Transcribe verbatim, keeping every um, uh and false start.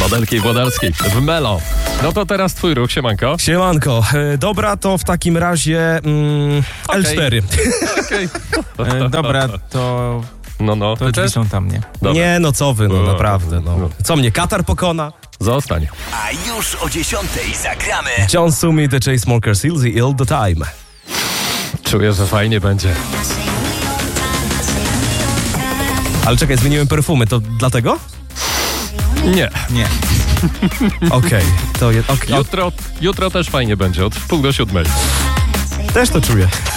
Włodarskiej, Włodarskiej, w Melo. No to teraz twój ruch, siemanko. Siemanko. E, dobra, to w takim razie mm, Okej. L cztery. Okej. E, dobra, to, No, no. to Ty drzwi też? są tam, nie? Dobra. Nie, no co wy, no O, naprawdę. No. no. Co mnie, Katar pokona? Zostań. A już o dziesiątej zagramy. John Sumi, The Chainsmokers, Ilzy, Ill the Time. Czuję, że fajnie będzie. Ale czekaj, zmieniłem perfumy, to dlatego? Nie. Nie. Okej, to jest... Okay, Jutro, jutro też fajnie będzie, od wpół do siódmej. też to czuję.